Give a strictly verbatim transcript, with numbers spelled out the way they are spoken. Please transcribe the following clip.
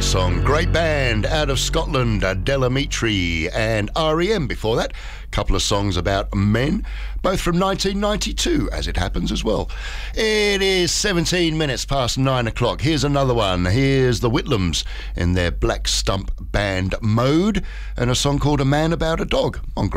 song. Great band out of Scotland, Delamitri, and R E M before that. Couple of songs about men, both from nineteen ninety-two, as it happens as well. It is seventeen minutes past nine o'clock. Here's another one. Here's the Whitlams in their Black Stump Band Mode, and a song called A Man About a Dog on Great